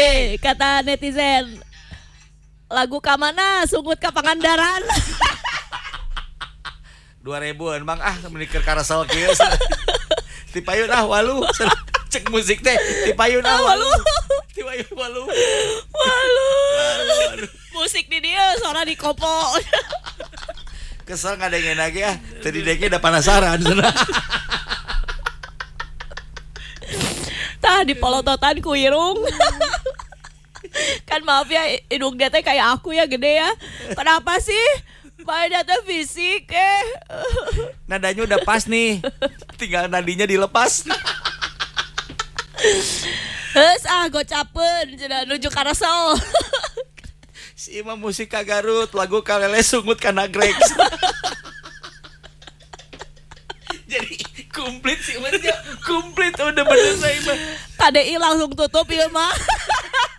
kata netizen. Lagu kamana sungut ka Pangandaran. 2000-an Mang menikir karasal kieu. Ti payun walu. Cek musik teh ti payun walu. Ti payun walu. Walu. Musik di dia suara di kopo. Kesel ngadengeun lagi tadi deke udah penasaran cenah. Tah di polototan ku irung. Kan maaf ya hidung dia teh kayak aku ya gede ya. Kenapa sih? Baik data fisik Nadanya udah pas nih. Tinggal nadinya dilepas. Heus gocapeun cenah nuju ka Resel. Si Imam musik ka Garut, lagu kalele sungut ka Nagreg. Jadi komplit sih Mas. Komplit udah bener saya mah. KDI langsung tutup ieu mah.